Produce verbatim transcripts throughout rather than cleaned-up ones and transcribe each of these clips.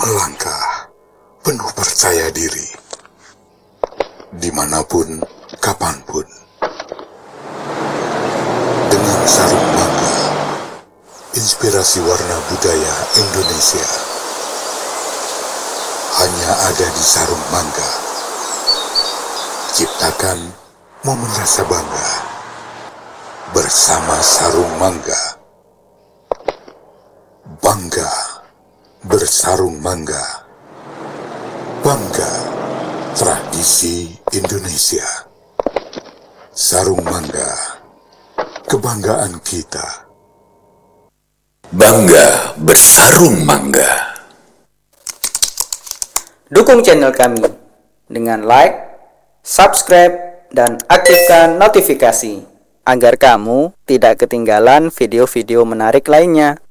melangkah penuh percaya diri, dimanapun, kapanpun. Dengan sarung mangga, inspirasi warna budaya Indonesia hanya ada di sarung mangga. Ciptakan momen rasa bangga bersama sarung mangga. Bangga bersarung mangga. Bangga tradisi Indonesia. Sarung mangga, kebanggaan kita. Bangga bersarung mangga. Dukung channel kami dengan like, subscribe, dan aktifkan notifikasi agar kamu tidak ketinggalan video-video menarik lainnya.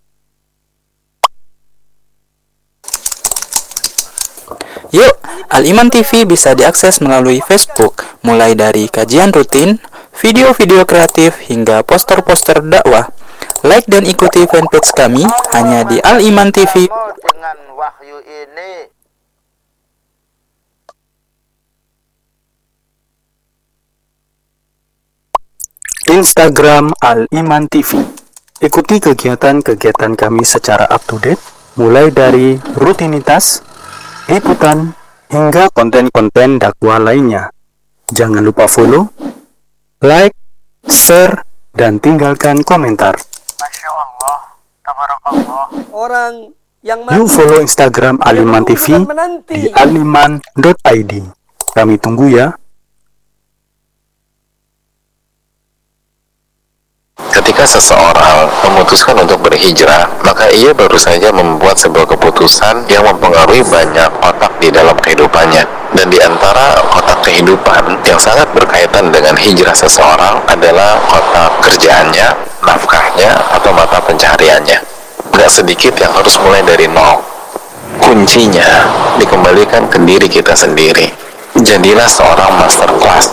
Yuk, Al-Iman T V bisa diakses melalui Facebook, mulai dari kajian rutin, video-video kreatif, hingga poster-poster dakwah. Like dan ikuti fanpage kami hanya di Al-Iman T V. Dengan wahyu ini, Instagram Al-Iman T V. Ikuti kegiatan-kegiatan kami secara up-to-date, mulai dari rutinitas, liputan, hingga konten-konten dakwah lainnya. Jangan lupa follow, like, share, dan tinggalkan komentar. Masya Allah, tabarakallah. Orang yang Yuk follow Instagram Al-Iman T V di aliman dot i d. Kami tunggu ya. Ketika seseorang memutuskan untuk berhijrah, maka ia baru saja membuat sebuah keputusan yang mempengaruhi banyak kotak di dalam kehidupannya. Dan di antara kotak kehidupan yang sangat berkaitan dengan hijrah seseorang adalah kotak kerjaannya, nafkahnya, atau mata pencahariannya. Gak sedikit yang harus mulai dari nol. Kuncinya dikembalikan ke diri kita sendiri. Jadilah seorang master class